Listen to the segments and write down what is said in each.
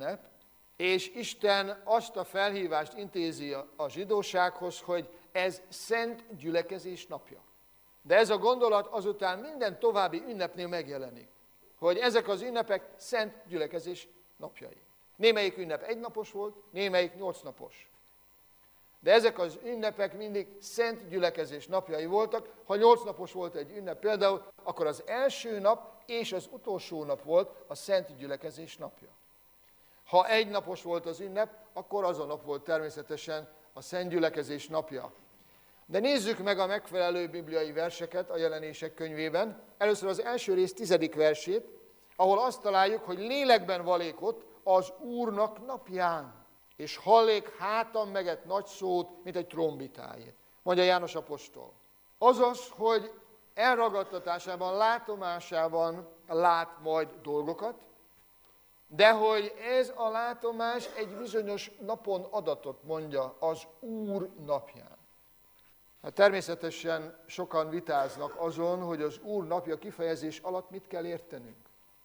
ünnep, és Isten azt a felhívást intézi a zsidósághoz, hogy ez szent gyülekezés napja. De ez a gondolat azután minden további ünnepnél megjelenik, hogy ezek az ünnepek szent gyülekezés napjai. Némelyik ünnep egynapos volt, némelyik 8 napos. De ezek az ünnepek mindig szent gyülekezés napjai voltak. Ha 8 napos volt egy ünnep például, akkor az első nap és az utolsó nap volt a szent gyülekezés napja. Ha egy napos volt az ünnep, akkor az a nap volt természetesen a szent gyülekezés napja. De nézzük meg a megfelelő bibliai verseket a Jelenések könyvében. Először az első rész 10. versét, ahol azt találjuk, hogy lélekben valék ott az Úrnak napján, és hallék hátam meget nagy szót, mint egy trombitájét, mondja János apostol. Azaz, hogy elragadtatásában, látomásában lát majd dolgokat, de hogy ez a látomás egy bizonyos napon adatot, mondja, az Úr napján. Hát természetesen sokan vitáznak azon, hogy az Úr napja kifejezés alatt mit kell értenünk.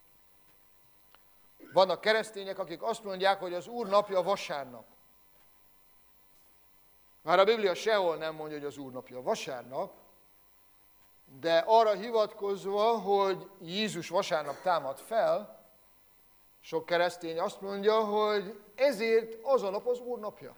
Vannak keresztények, akik azt mondják, hogy az Úr napja vasárnap. Már a Biblia sehol nem mondja, hogy az Úr napja vasárnap, de arra hivatkozva, hogy Jézus vasárnap támad fel, sok keresztény azt mondja, hogy ezért az a nap az Úr napja.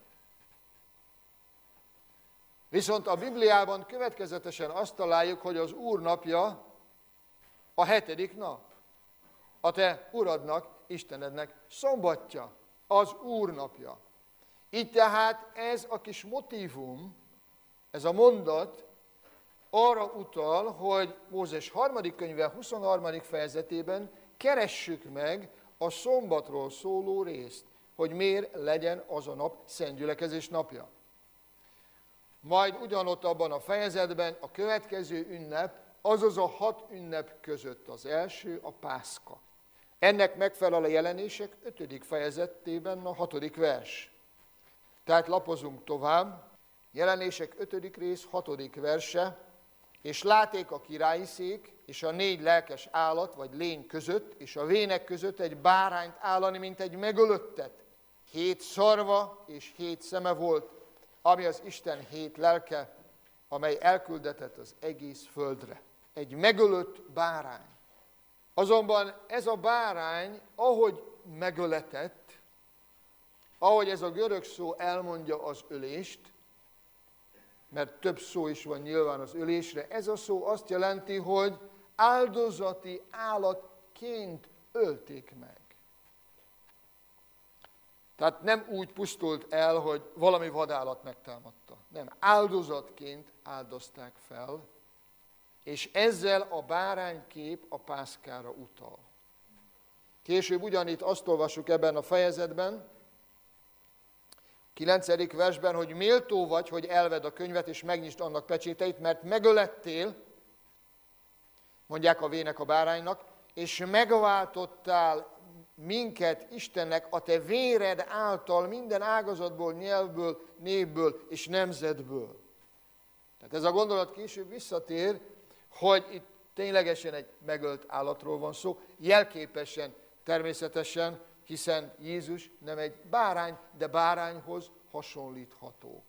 Viszont a Bibliában következetesen azt találjuk, hogy az Úr napja a 7. nap. A te Uradnak, Istenednek szombatja, az Úr napja. Így tehát ez a kis motívum, ez a mondat arra utal, hogy Mózes 3. könyve 23. fejezetében keressük meg a szombatról szóló részt, hogy miért legyen az a nap szent gyülekezés napja. Majd ugyanott abban a fejezetben a következő ünnep, azaz a 6 ünnep között az első a Pászka. Ennek megfelel a Jelenések 5. fejezetében a 6. vers. Tehát lapozunk tovább, Jelenések 5. rész 6. verse, és láték a királyi szék, és a 4 lelkes állat, vagy lény között, és a vének között egy bárányt állani, mint egy megölöttet. 7 szarva és 7 szeme volt, ami az Isten 7 lelke, amely elküldetett az egész földre. Egy megölött bárány. Azonban ez a bárány, ahogy megöletett, ahogy ez a görög szó elmondja az ölést, mert több szó is van nyilván az ölésre, ez a szó azt jelenti, hogy áldozati állatként ölték meg. Tehát nem úgy pusztult el, hogy valami vadállat megtámadta. Nem, áldozatként áldozták fel, és ezzel a báránykép a Pászkára utal. Később ugyanitt azt olvassuk ebben a fejezetben, 9. versben, hogy méltó vagy, hogy elvedd a könyvet, és megnyisd annak pecséteit, mert megölettél, mondják a vének a báránynak, és megváltottál minket Istennek a te véred által minden ágazatból, nyelvből, népből és nemzetből. Tehát ez a gondolat később visszatér, hogy itt ténylegesen egy megölt állatról van szó, jelképesen, természetesen, hiszen Jézus nem egy bárány, de bárányhoz hasonlítható.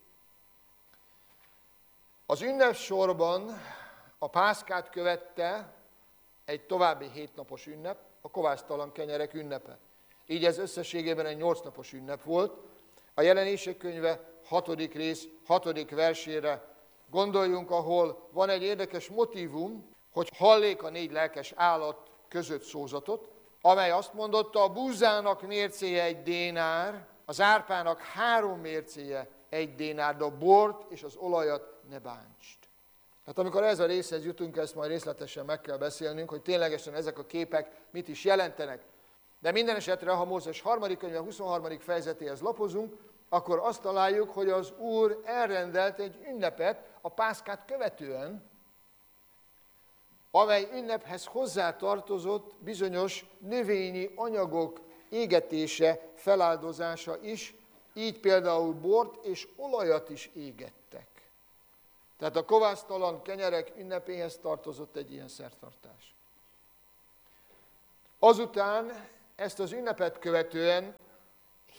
Az ünnepsorban a Pászkát követte egy további 7 napos ünnep, a kovásztalan kenyerek ünnepe. Így ez összességében egy 8 napos ünnep volt. A Jelenések könyve 6. rész 6. versére gondoljunk, ahol van egy érdekes motívum, hogy hallék a 4 lelkes állat között szózatot, amely azt mondotta, a búzának mércéje 1 dénár, az árpának 3 mércéje 1 dénár, de a bort és az olajat ne bántsd. Hát amikor ez a részhez jutunk, ezt majd részletesen meg kell beszélnünk, hogy ténylegesen ezek a képek mit is jelentenek. De minden esetre, ha Mózes 3. könyve 23. fejezetéhez lapozunk, akkor azt találjuk, hogy az Úr elrendelt egy ünnepet a Pászkát követően, amely ünnephez hozzátartozott bizonyos növényi anyagok égetése, feláldozása is, így például bort és olajat is égettek. Tehát a kovásztalan kenyerek ünnepéhez tartozott egy ilyen szertartás. Azután ezt az ünnepet követően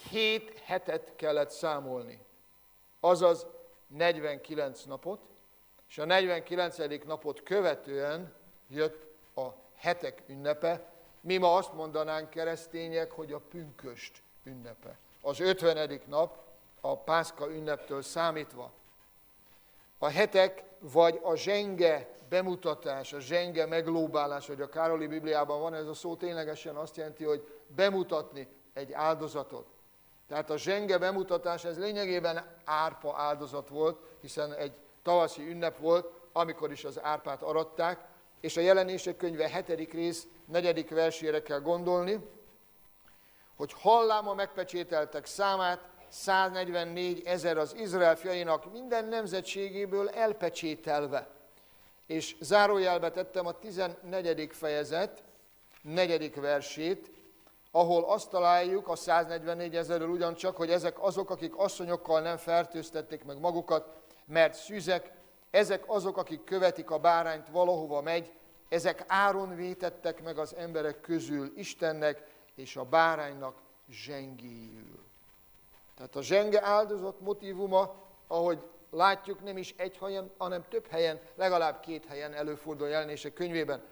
7 hetet kellett számolni, azaz 49 napot, és a 49. napot követően jött a hetek ünnepe. Mi ma azt mondanánk keresztények, hogy a pünkösd ünnepe. Az 50. nap a Pászka ünneptől számítva. A hetek vagy a zsenge bemutatás, a zsenge meglóbálás, hogy a Károli Bibliában van ez a szó, ténylegesen azt jelenti, hogy bemutatni egy áldozatot. Tehát a zsenge bemutatás, ez lényegében árpa áldozat volt, hiszen egy tavaszi ünnep volt, amikor is az árpát aratták, és a Jelenések könyve 7. rész 4. versére kell gondolni, hogy hallám a megpecsételtek számát, 144 000 az Izrael fiainak minden nemzetségéből elpecsételve. És zárójelbe tettem a 14. fejezet 4. versét, ahol azt találjuk a 144 000-ről ugyancsak, hogy ezek azok, akik asszonyokkal nem fertőztették meg magukat, mert szűzek, ezek azok, akik követik a bárányt, valahova megy, ezek áron vétettek meg az emberek közül Istennek és a báránynak zsengéjül. Tehát a zsenge áldozat motívuma, ahogy látjuk, nem is egy helyen, hanem több helyen, legalább 2 helyen előfordul a Jelenések könyvében.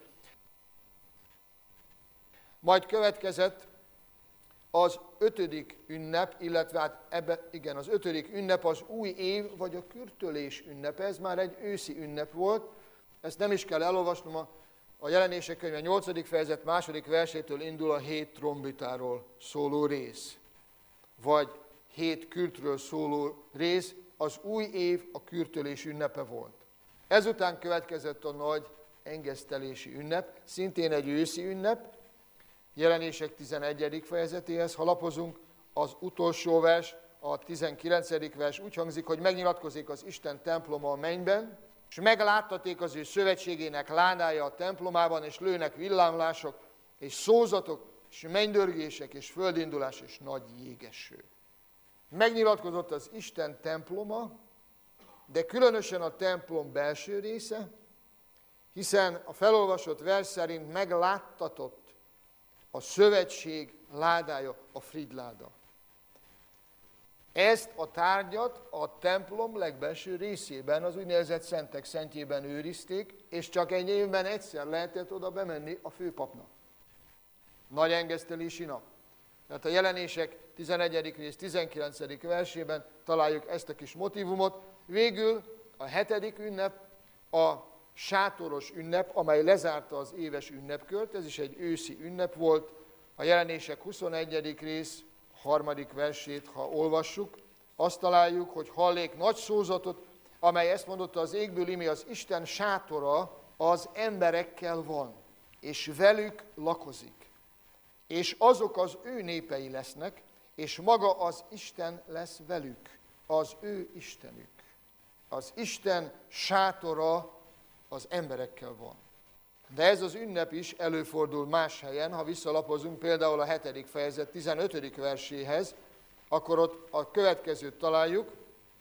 Majd következett az 5. ünnep, illetve az 5. ünnep az új év, vagy a kürtölés ünnepe. Ez már egy őszi ünnep volt. Ezt nem is kell elolvasnom, a Jelenések könyve 8. fejezet 2. versétől indul a 7 trombitáról szóló rész. Vagy 7 kürtről szóló rész, az új év a kürtölés ünnepe volt. Ezután következett a nagy engesztelési ünnep, szintén egy őszi ünnep, Jelenések 11. fejezetéhez, ha lapozunk, az utolsó vers, a 19. vers úgy hangzik, hogy megnyilatkozik az Isten temploma a mennyben, és megláttaték az ő szövetségének ládája a templomában, és lőnek villámlások, és szózatok, és mennydörgések, és földindulás, és nagy jégeső. Megnyilatkozott az Isten temploma, de különösen a templom belső része, hiszen a felolvasott vers szerint megláttatott a szövetség ládája, a fridláda. Ezt a tárgyat a templom legbelső részében, az úgynevezett szentek szentjében őrizték, és csak egy évben egyszer lehetett oda bemenni a főpapnak. Nagy engesztelési nap. Tehát a Jelenések 11. rész 19. versében találjuk ezt a kis motívumot. Végül a 7. ünnep, a sátoros ünnep, amely lezárta az éves ünnepkört, ez is egy őszi ünnep volt. A Jelenések 21. rész 3. versét, ha olvassuk, azt találjuk, hogy hallék nagy szózatot, amely ezt mondotta az égből, imi az Isten sátora az emberekkel van, és velük lakozik. És azok az ő népei lesznek, és maga az Isten lesz velük, az ő Istenük. Az Isten sátora az emberekkel van. De ez az ünnep is előfordul más helyen, ha visszalapozunk például a 7. fejezet 15. verséhez, akkor ott a következőt találjuk.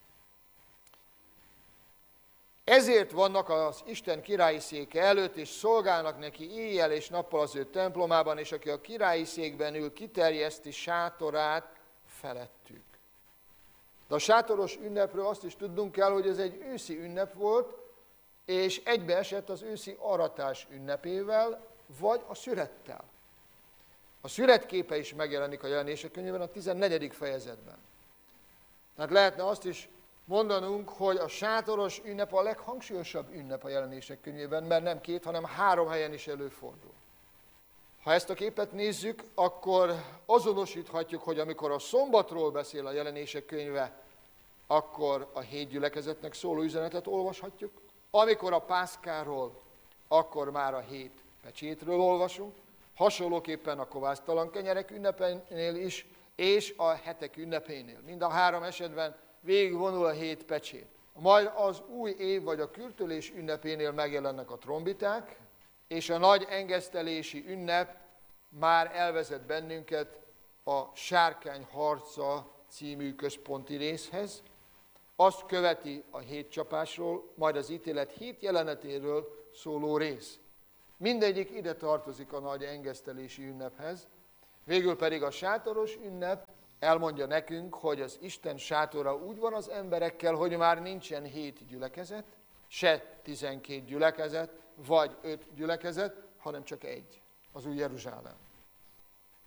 Ezért vannak az Isten királyi széke előtt, és szolgálnak neki éjjel és nappal az ő templomában, és aki a királyi székben ül, kiterjeszti sátorát felettük. De a sátoros ünnepről azt is tudnunk kell, hogy ez egy őszi ünnep volt, és egybeesett az őszi aratás ünnepével, vagy a szürettel. A szüretképe is megjelenik a Jelenések könyvében, a 14. fejezetben. Tehát lehetne azt is mondanunk, hogy a sátoros ünnep a leghangsúlyosabb ünnep a Jelenések könyvében, mert nem 2, hanem 3 helyen is előfordul. Ha ezt a képet nézzük, akkor azonosíthatjuk, hogy amikor a szombatról beszél a Jelenések könyve, akkor a 7 gyülekezetnek szóló üzenetet olvashatjuk. Amikor a pászkáról, akkor már a 7 pecsétről olvasunk. Hasonlóképpen a kovásztalan kenyerek ünnepénél is, és a hetek ünnepénél. Mind a 3 esetben végigvonul a 7 pecsét. Majd az új év vagy a kürtölés ünnepénél megjelennek a trombiták, és a nagy engesztelési ünnep már elvezet bennünket a Sárkány harca című központi részhez. Azt követi a 7 csapásról, majd az ítélet 7 jelenetéről szóló rész. Mindegyik ide tartozik a nagy engesztelési ünnephez, végül pedig a sátoros ünnep, elmondja nekünk, hogy az Isten sátora úgy van az emberekkel, hogy már nincsen 7 gyülekezet, se 12 gyülekezet, vagy 5 gyülekezet, hanem csak egy, az Új Jeruzsálem.